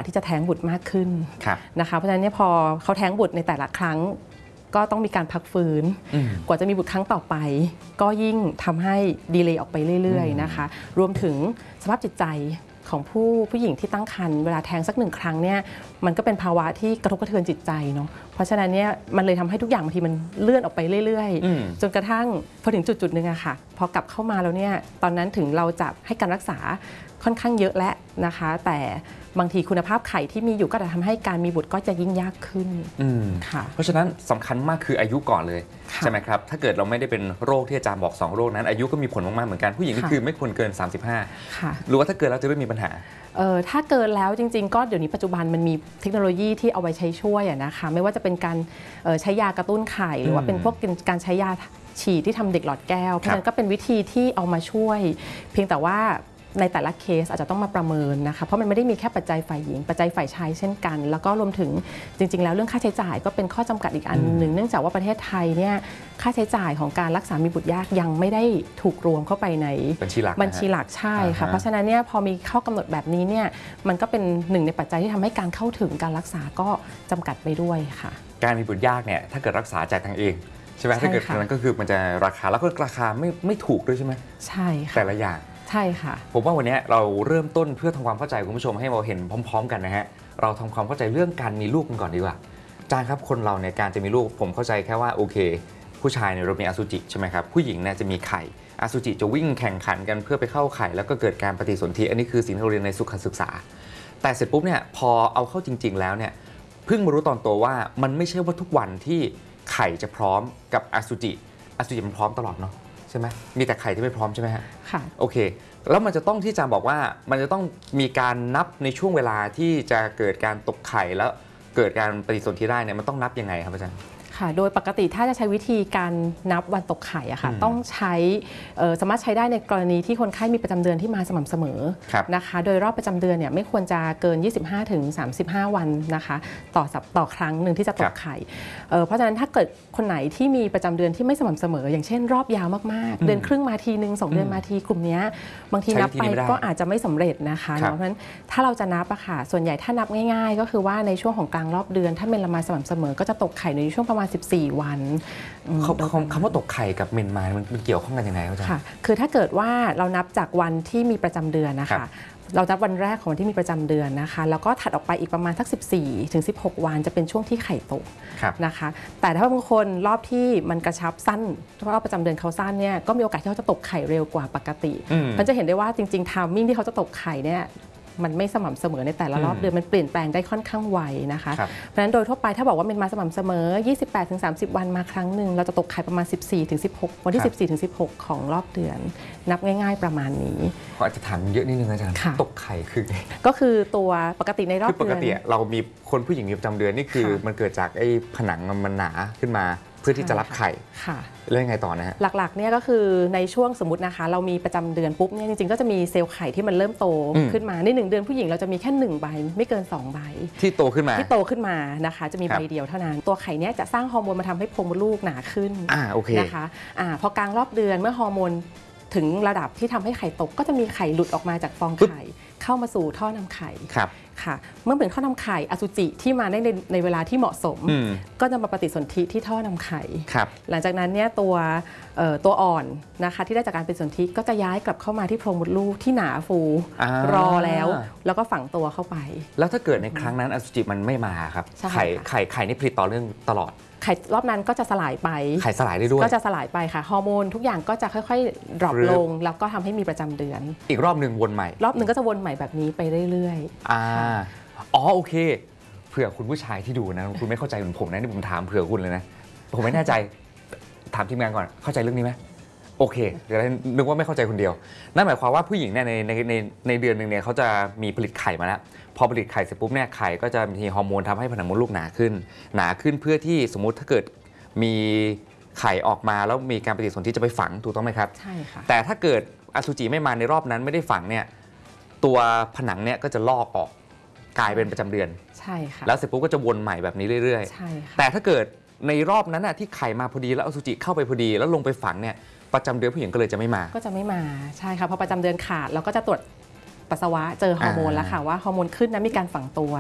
ที่จะแท้งบุตรมากขึ้นนะคะเพราะฉะนั้นเนี่ยพอเขาแท้งบุตรในแต่ละครั้งก็ต้องมีการพักฟื้นกว่าจะมีบุตรครั้งต่อไปก็ยิ่งทำให้ดีเลย์ออกไปเรื่อยๆนะคะรวมถึงสภาพจิตใจของผู้หญิงที่ตั้งครรภ์เวลาแท้งสัก1 ครั้งเนี่ยมันก็เป็นภาวะที่กระทบกระเทือนจิตใจเนาะเพราะฉะนั้นเนี่ยมันเลยทำให้ทุกอย่างบางทีมันเลื่อนออกไปเรื่อยๆจนกระทั่งพอถึงจุดๆนึงอะค่ะพอกลับเข้ามาแล้วเนี่ยตอนนั้นถึงเราจะให้การรักษาค่อนข้างเยอะแล้วนะคะแต่บางทีคุณภาพไข่ที่มีอยู่ก็จะทำให้การมีบุตรก็จะยิ่งยากขึ้นค่ะเพราะฉะนั้นสำคัญมากคืออายุก่อนเลยใช่ไหมครับถ้าเกิดเราไม่ได้เป็นโรคที่อาจารย์บอก2โรคนั้นอายุก็มีผลมากๆเหมือนกันผู้หญิงนี่คือไม่ควรเกิน35หรือว่าถ้าเกินแล้วจะไม่มีปัญหาถ้าเกินแล้วจริงๆก็เดี๋ยวนี้ปัจจุบันมันมีเทคโนโลยีที่เอาไว้ใช้ช่วยนะคะไม่ว่าจะเป็นการใช้ยากระตุ้นไข่หรือว่าเป็นพวกการใช้ยาฉีดที่ทำเด็กหลอดแก้วเพราะฉะนั้นก็เป็นวิธีที่เอามาช่วยเพียงแต่ว่าในแต่ละเคสอาจจะต้องมาประเมินนะคะเพราะมันไม่ได้มีแค่ปัจจัยฝ่ายหญิงปัจจัยฝ่ายชายเช่นกันแล้วก็รวมถึงจริงๆแล้วเรื่องค่าใช้จ่ายก็เป็นข้อจำกัดอีกอันหนึ่งเนื่องจากว่าประเทศไทยเนี่ยค่าใช้จ่ายของการรักษามีบุตรยากยังไม่ได้ถูกรวมเข้าไปในบัญชีหลักใช่ค่ะเพราะฉะนั้นเนี่ยพอมีข้อกำหนดแบบนี้เนี่ยมันก็เป็นหนึ่งในปัจจัยที่ทำให้การเข้าถึงการรักษาก็จำกัดไปด้วยค่ะการมีบุตรยากเนี่ยถ้าเกิดรักษาจ่ายทางเองใช่ไหมถ้าเกิดนั้นก็คือมันจะราคาแล้วก็ราคาไม่ถูกด้วยใช่ไหมใช่ค่ะแต่ละอย่างใช่ค่ะผมว่าวันนี้เราเริ่มต้นเพื่อทำความเข้าใจคุณผู้ชมให้เราเห็นพร้อมๆกันนะฮะเราทำความเข้าใจเรื่องการมีลูกกันก่อนดีกว่าอาจารย์ครับคนเราในการจะมีลูกผมเข้าใจแค่ว่าโอเคผู้ชายเนี่ยเรามีอสุจิใช่ไหมครับผู้หญิงเนี่ยจะมีไข่อสุจิจะวิ่งแข่งขันกันเพื่อไปเข้าไข่แล้วก็เกิดการปฏิสนธิอันนี้คือสิ่งที่เราเรียนในสุขศึกษาแต่เสร็จปุ๊บเนี่ยพอเอาเข้าจริงๆแล้วเนี่ยเพิ่งมารู้ตอนโตว่ามันไม่ใช่ว่าทุกวันที่ไข่จะพร้อมกับอสุจิมันพร้อมตลอดเนาะใช่ไหมมีแต่ไข่ที่ไม่พร้อมใช่ไหมฮะค่ะโอเคแล้วมันจะต้องที่อาจารย์บอกว่ามันจะต้องมีการนับในช่วงเวลาที่จะเกิดการตกไข่แล้วเกิดการปฏิสนธิได้เนี่ยมันต้องนับยังไงครับอาจารย์ค่ะโดยปกติถ้าจะใช้วิธีการนับวันตกไข่อะค่ะต้องใช้สามารถใช้ได้ในกรณีที่คนไข้มีประจำเดือนที่มาสม่ำเสมอนะคะโดยรอบประจำเดือนเนี่ยไม่ควรจะเกิน 25-35 วันนะคะต่อครั้งหนึ่งที่จะตกไข่เพราะฉะนั้นถ้าเกิดคนไหนที่มีประจำเดือนที่ไม่สม่ำเสมออย่างเช่นรอบยาวมากๆเดือนครึ่งมาทีนึง2 เดือนมาทีกลุ่มนี้บางทีนับไปก็อาจจะไม่สำเร็จนะคะเพราะฉะนั้นถ้าเราจะนับอะค่ะส่วนใหญ่ถ้านับง่ายๆก็คือว่าในช่วงของกลางรอบเดือนถ้าเมนมาสม่ำเสมอก็จะตกไข่ในช่วงประมาณ14 วันคำว่าตกไข่กับเมนมามันเกี่ยวข้องกันยังไงครับอาจารย์ค่ะคือถ้าเกิดว่าเรานับจากวันที่มีประจำเดือนนะคะเรานับวันแรกของวันที่มีประจำเดือนนะคะแล้วก็ถัดออกไปอีกประมาณสัก14-16 วันจะเป็นช่วงที่ไข่ตกนะคะแต่ถ้าบางคนรอบที่มันกระชับสั้นเพราะว่าประจำเดือนเขาสั้นเนี่ยก็มีโอกาสที่เขาจะตกไข่เร็วกว่าปกติมันจะเห็นได้ว่าจริงๆไทมิ่งที่เขาจะตกไข่เนี่ยมันไม่สม่ำเสมอในแต่ละรอบเดือนมันเปลี่ยนแปลงได้ค่อนข้างไวนะคะเพราะฉะนั้นโดยทั่วไปถ้าบอกว่าเป็นมาสม่ำเสมอ 28-30 วันมาครั้งหนึ่งเราจะตกไข่ประมาณ 14-16 วันที่ 14-16 ของรอบเดือนนับง่ายๆประมาณนี้ขออาจจะถามเยอะนิดนึงอาจารย์ตกไข่คือก็คือตัวปกติในรอบเดือนปกติเรามีคนผู้หญิงมีประจำเดือนนี่คือมันเกิดจากไอ้ผนังมันหนาขึ้นมาเพื่อที่จะรับไข่แล้วยังไงต่อนะฮะหลักๆเนี่ยก็คือในช่วงสมมตินะคะเรามีประจำเดือนปุ๊บเนี่ยจริงๆก็จะมีเซลล์ไข่ที่มันเริ่มโตขึ้นมาใน1 เดือนผู้หญิงเราจะมีแค่1 ใบไม่เกิน2 ใบที่โตขึ้นมานะคะจะมีใบเดียวเท่านั้นตัวไข่เนี่ยจะสร้างฮอร์โมนมาทำให้โพรงมดลูกหนาขึ้นนะคะพอกลางรอบเดือนเมื่อฮอร์โมนถึงระดับที่ทำให้ไข่ตกก็จะมีไข่หลุดออกมาจากฟองไข่เข้ามาสู่ท่อนำไข่ค่ะเมื่อเป็นท่อนำไข่อสุจิที่มาได้ในเวลาที่เหมาะสมก็จะมาปฏิสนธิที่ท่อนำไข่หลังจากนั้นเนี่ยตัวอ่อนนะคะที่ได้จากการปฏิสนธิก็จะย้ายกลับเข้ามาที่โพรงมดลูกที่หนาฟูรอแล้วก็ฝังตัวเข้าไปแล้วถ้าเกิดในครั้งนั้นอสุจิมันไม่มาครับไข่นี่ผลิตต่อเนื่องตลอดไข่รอบนั้นก็จะสลายไปไข่สลายได้ด้วยก็จะสลายไปค่ะฮอร์โมนทุกอย่างก็จะค่อยๆดรอปลงแล้วก็ทำให้มีประจำเดือนอีกรอบหนึ่งวนใหม่รอบหนึ่งก็จะวนใหม่แบบนี้ไปเรื่อยๆโอเคเผื่อคุณผู้ชายที่ดูนะคุณไม่เข้าใจเหมือนผมนะนี่ผมถามเผื่อคุณเลยนะผมไม่แน่ใจถามทีมงานก่อนเข้าใจเรื่องนี้ไหมโอเคเดี๋ยวนึกว่าไม่เข้าใจคนเดียวนั่นหมายความว่าผู้หญิงเนี่ยในเดือนหนึ่งเนี่ยเขาจะมีผลิตไข่มาแล้วพอผลิตไข่เสร็จปุ๊บเนี่ยไข่ก็จะมีฮอร์โมนทำให้ผนังมดลูกหนาขึ้นเพื่อที่สมมุติถ้าเกิดมีไข่ออกมาแล้วมีการปฏิสนธิจะไปฝังถูกต้องไหมครับใช่ค่ะแต่ถ้าเกิดอสุจิไม่มาในรอบนั้นไม่ได้ฝังเนี่ยตัวผนังเนี่ยก็จะลอกออกกลายเป็นประจำเดือนใช่ค่ะแล้วเสร็จปุ๊บก็จะวนใหม่แบบนี้เรื่อยๆใช่ค่ะแต่ถ้าเกิดในรอบนั้นที่ไข่มาพอดีแล้วอสุจิเข้าไปพอดีแล้วลงไปฝังเนี่ยประจำเดือนผู้หญิงก็เลยจะไม่มาใช่ค่ะพอประจำเดือนขาดเราก็จะตรวจปัสสาวะเจอฮอร์โมนแล้วค่ะว่าฮอร์โมนขึ้นนะมีการฝังตัว